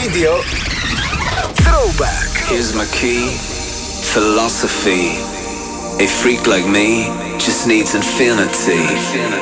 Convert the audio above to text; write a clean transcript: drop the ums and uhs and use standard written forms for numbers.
Radio Throwback. Here's my key, philosophy. A freak like me just needs infinity.